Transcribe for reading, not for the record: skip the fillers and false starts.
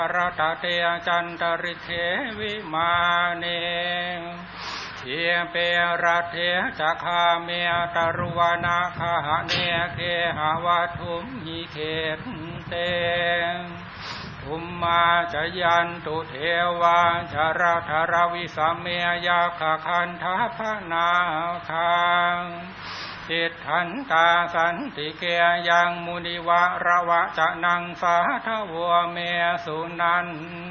รตเตจันตริเทวิมาเนเทียเปรัตเถจักขาเมตรุวนาคาเนเคหาวัตุมหิเขเตทุมมาจยันตุเทวาจารธารวิสัมเมยาคคันทัพนาคังติทันตาสันติเกยังมุนิวะระวะจะนังสาทวเมสุนัน